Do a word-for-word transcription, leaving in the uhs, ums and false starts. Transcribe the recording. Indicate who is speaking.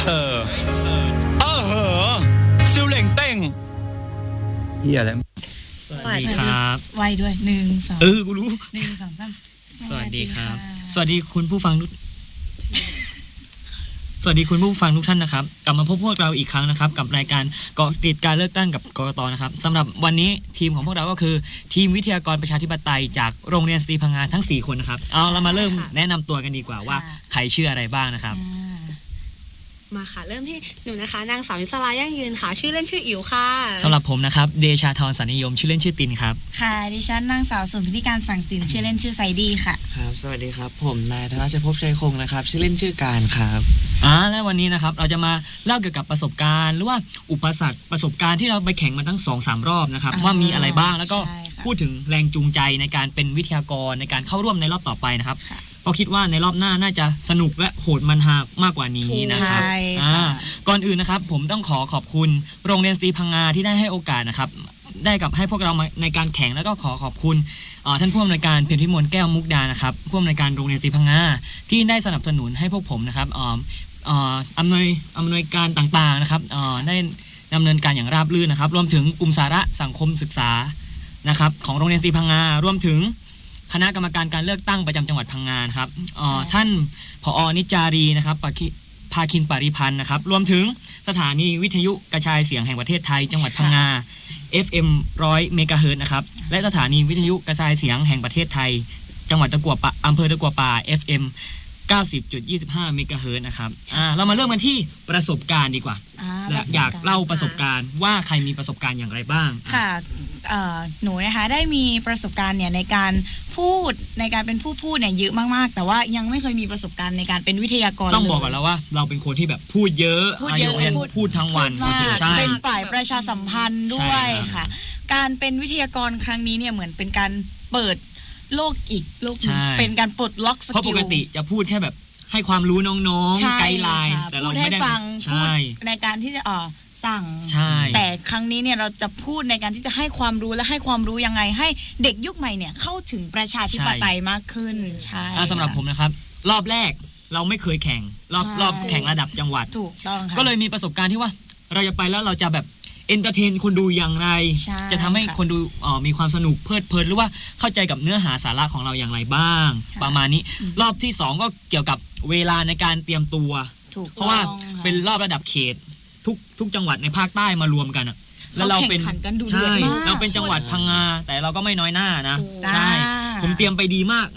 Speaker 1: ธอเออเหอซิวเหล่งเต้งเฮียอะไร
Speaker 2: สวัสดีครับ
Speaker 3: ไวด้วยหนึ่งสอง
Speaker 2: เออกูรู้
Speaker 3: หนึ่งสองสาม
Speaker 2: สวัสดีครับสวัสดีคุณผู้ฟังทุกสวัสดีคุณผู้ฟังทุกท่านนะครับกลับมาพบพวกเราอีกครั้งนะครับกับรายการเกาะติดการเลือกตั้งกับกกต.นะครับสำหรับวันนี้ทีมของพวกเราก็คือทีมวิทยากรประชาธิปไตยจากโรงเรียนสตรีพังงาทั้งสี่คนนะครับเอาเรามาเริ่มแนะนำตัวกันดีกว่าว่าใครชื่ออะไรบ้างนะครับ
Speaker 4: มาค่ะเริ่มที่หนูนะคะนางสาวนิสรายั่งยืนค่ะชื่อเล่นชื่ออิ๋วค่ะ
Speaker 2: สำหรับผมนะครับเดชาธรสันนิยมชื่อเล่นชื่อตินครับ
Speaker 3: ค่ะดิฉันนางสาวสุนพิธีการสั่งสินชื่อเล่นชื่อไซดีค่ะ
Speaker 5: ครับสวัสดีครับผมนายธนชภพชัยคงนะครับชื่อเล่นชื่อการครับ
Speaker 2: อ่าและวันนี้นะครับเราจะมาเล่าเกี่ยวกับประสบการณ์หรือว่าอุปสรรคประสบการณ์ที่เราไปแข่งมาตั้ง สองสาม รอบนะครับว่ามีอะไรบ้างแล้วก็พูดถึงแรงจูงใจในการเป็นวิทยากรในการเข้าร่วมในรอบต่อไปนะครับก็คิดว่าในรอบหน้าน่าจะสนุกและโหดมันหามากกว่านี้นะครับก่อนอื่นนะครับผมต้องขอขอบคุณโรงเรียนสตรีพังงาที่ได้ให้โอกาสนะครับได้กับให้พวกเรามาในการแข่งแล้วก็ขอขอบคุณท่านผู้อำนวยการเพียรพิมลแก้วมุกดานะครับผู้อำนวยการโรงเรียนสตรีพังงาที่ได้สนับสนุนให้พวกผมนะครับอำนวยอำนวยการต่างๆนะครับได้ดำเนินการอย่างราบรื่นนะครับรวมถึงกลุ่มสาระสังคมศึกษานะครับของโรงเรียนสตรีพังงารวมถึงคณะกรรมการการเลือกตั้งประจำจังหวัดพังงาครับท่านผอ.นิจารีนะครับภาคินปริพันธ์นะครับรวมถึงสถานีวิทยุกระจายเสียงแห่งประเทศไทยจังหวัดพังงา เอฟ เอ็ม หนึ่งร้อยเมกะเฮิรตซ์นะครับและสถานีวิทยุกระจายเสียงแห่งประเทศไทยจังหวัดตะกั่วป่าอำเภอตะกั่วป่า เอฟ เอ็ม เก้าสิบจุดยี่สิบห้า เมกะเฮิรตซ์นะครับอ่าเรามาเริ่มกันที่ประสบการณ์ดีกว่าอยากเล่าประสบการณ์ว่าใครมีประสบการณ์อย่างไรบ้าง
Speaker 3: ค่ะหนูนะคะได้มีประสบการณ์เนี่ยในการพูดในการเป็นผู้พูดเนี่ยเยอะมากๆแต่ว่ายังไม่เคยมีประสบการณ์ในการเป็นวิทยากร
Speaker 2: ต้องบอกก่อนแล้วว่าเราเป็นคนที่แบบพูดเยอะ
Speaker 3: พูดเยอะ
Speaker 2: พูดทั้งวัน
Speaker 3: เป็นฝ่ายประชาสัมพันธ์ด้วยค่ะการเป็นวิทยากรครั้งนี้เนี่ยเหมือนเป็นการเปิดโลกอีกโลกนึงเป็นการปลดล็อกสกิล
Speaker 2: เพราะปกติจะพูดแค่แบบให้ความรู้น้องๆไกด์ไลน์แต่เราไม่ได้
Speaker 3: ฟังพูดในการที่จะอ๋อสั่งแต่ครั้งนี้เนี่ยเราจะพูดในการที่จะให้ความรู้และให้ความรู้ยังไงให้เด็กยุคใหม่เนี่ยเข้าถึงประชาธิปไตยมากขึ้นใช่
Speaker 2: สำหรับผมนะครับรอบแรกเราไม่เคยแข่งรอบรอบแข่งระดับจังหวัด
Speaker 3: ถูกต้องค่ะ
Speaker 2: ก็เลยมีประสบการณ์ที่ว่าเราจะไปแล้วเราจะแบบเอนเตอร์เทนคนดูอย่างไรจะทำให้คนดูมีความสนุกเพลิดเพลินหรือว่าเข้าใจกับเนื้อหาสาระของเราอย่างไรบ้างประมาณนี้รอบที่สองก็เกี่ยวกับเวลาในการเตรียมตัวเพราะว่าเป็นรอบระดับเขตทุกทุกจังหวัดในภาคใต้มารวมกันอ่ะแล้วเราเป็นใช่เราเป็นจังหวัดพังงาแต่เราก็ไม่น้อยหน้านะใช่ผมเตรียมไปดีมาก